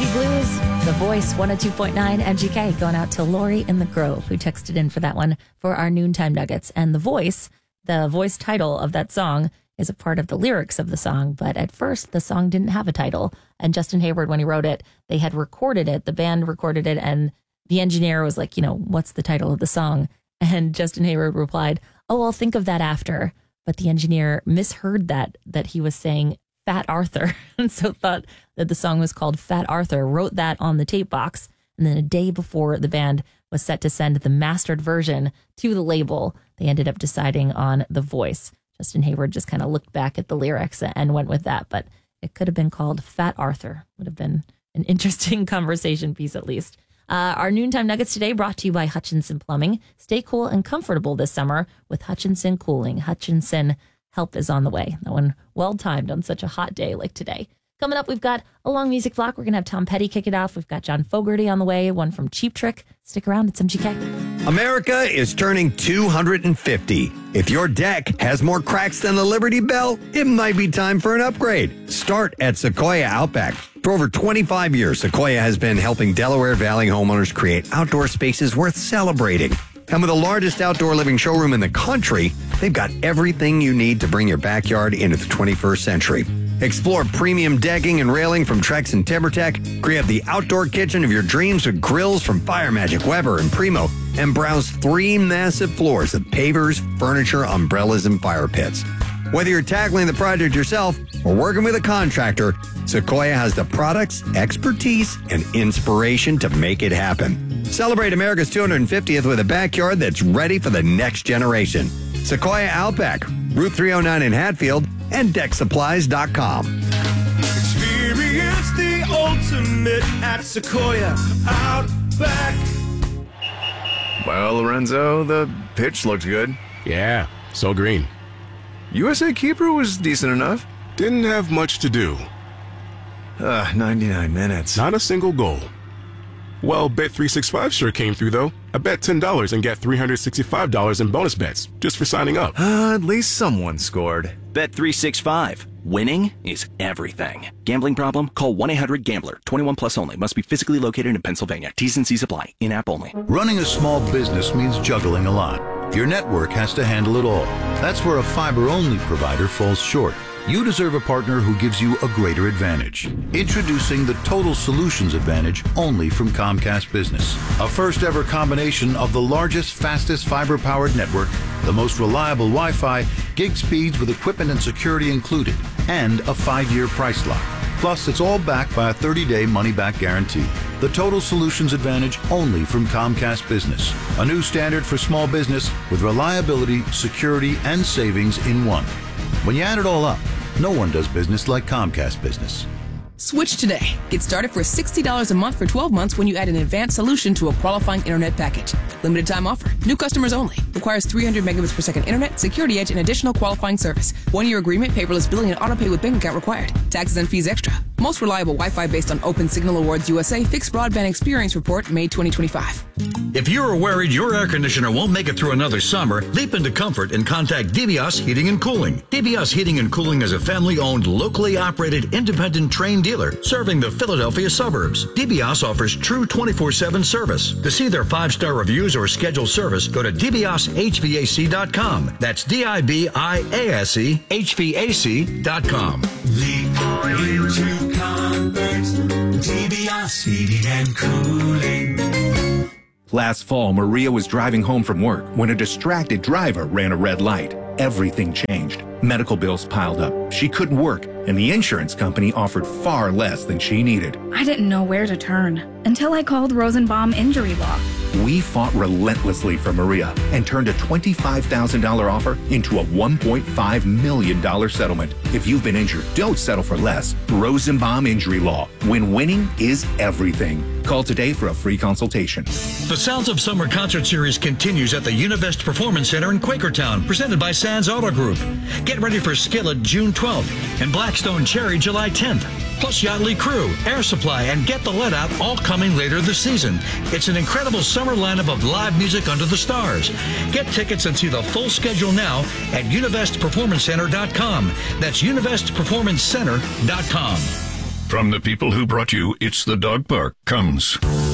Blues, The Voice, 102.9 MGK, going out to Lori in the Grove, who texted in for that one for our noontime nuggets. And the voice title of that song is a part of the lyrics of the song. But at first, the song didn't have a title. And Justin Hayward, when he wrote it, they had recorded it. The band recorded it. And the engineer was like, what's the title of the song? And Justin Hayward replied, oh, I'll think of that after. But the engineer misheard that he was saying Fat Arthur, and so thought that the song was called Fat Arthur, wrote that on the tape box, and then a day before the band was set to send the mastered version to the label, they ended up deciding on The Voice. Justin Hayward just kind of looked back at the lyrics and went with that, but it could have been called Fat Arthur. Would have been an interesting conversation piece at least. Our noontime nuggets today brought to you by Hutchinson Plumbing. Stay cool and comfortable this summer with Hutchinson Cooling. Hutchinson help is on the way. That one well-timed on such a hot day like today. Coming up, we've got a long music block. We're going to have Tom Petty kick it off. We've got John Fogerty on the way, one from Cheap Trick. Stick around. It's MGK. America is turning 250. If your deck has more cracks than the Liberty Bell, it might be time for an upgrade. Start at Sequoia Outback. For over 25 years, Sequoia has been helping Delaware Valley homeowners create outdoor spaces worth celebrating. And with the largest outdoor living showroom in the country, they've got everything you need to bring your backyard into the 21st century. Explore premium decking and railing from Trex and TimberTech. Create the outdoor kitchen of your dreams with grills from Fire Magic, Weber, and Primo. And browse 3 massive floors of pavers, furniture, umbrellas, and fire pits. Whether you're tackling the project yourself or working with a contractor, Sequoia has the products, expertise, and inspiration to make it happen. Celebrate America's 250th with a backyard that's ready for the next generation. Sequoia Outback, Route 309 in Hatfield, and DeckSupplies.com. Experience the ultimate at Sequoia Outback. Well, Lorenzo, the pitch looked good. Yeah, so green. USA keeper was decent enough. Didn't have much to do. 99 minutes. Not a single goal. Well, Bet365 sure came through, though. I bet $10 and get $365 in bonus bets just for signing up. At least someone scored. Bet365. Winning is everything. Gambling problem? Call 1-800-GAMBLER. 21 plus only. Must be physically located in Pennsylvania. T's and C's apply. In-app only. Running a small business means juggling a lot. Your network has to handle it all. That's where a fiber-only provider falls short. You deserve a partner who gives you a greater advantage. Introducing the Total Solutions Advantage only from Comcast Business. A first-ever combination of the largest, fastest fiber-powered network, the most reliable Wi-Fi, gig speeds with equipment and security included, and a 5-year price lock. Plus, it's all backed by a 30-day money-back guarantee. The Total Solutions Advantage only from Comcast Business. A new standard for small business with reliability, security, and savings in one. When you add it all up, no one does business like Comcast Business. Switch today. Get started for $60 a month for 12 months when you add an advanced solution to a qualifying internet package. Limited time offer. New customers only. Requires 300 megabits per second internet, security edge, and additional qualifying service. 1-year agreement, paperless billing, and autopay with bank account required. Taxes and fees extra. Most reliable Wi-Fi based on Open Signal Awards USA Fixed Broadband Experience Report, May 2025. If you're worried your air conditioner won't make it through another summer, leap into comfort and contact DBS Heating and Cooling. DBS Heating and Cooling is a family-owned, locally operated, independent trained dealer serving the Philadelphia suburbs. DBS offers true 24/7 service. To see their 5-star reviews or schedule service, go to dbshvac.com. That's DIBIASE HVAC.com. Leap into comfort, DBS Heating and Cooling. Last fall, Maria was driving home from work when a distracted driver ran a red light. Everything changed. Medical bills piled up. She couldn't work, and the insurance company offered far less than she needed. I didn't know where to turn until I called Rosenbaum Injury Law. We fought relentlessly for Maria and turned a $25,000 offer into a $1.5 million settlement. If you've been injured, don't settle for less. Rosenbaum Injury Law. When winning is everything. Call today for a free consultation. The Sounds of Summer concert series continues at the Univest Performance Center in Quakertown, presented by Sands Auto Group. Get ready for Skillet June 12th and Blackstone Cherry July 10th. Plus Yachtly Crew, Air Supply, and Get the Let Out all coming later this season. It's an incredible summer lineup of live music under the stars. Get tickets and see the full schedule now at UnivestPerformanceCenter.com. That's UnivestPerformanceCenter.com. From the people who brought you It's the Dog Park comes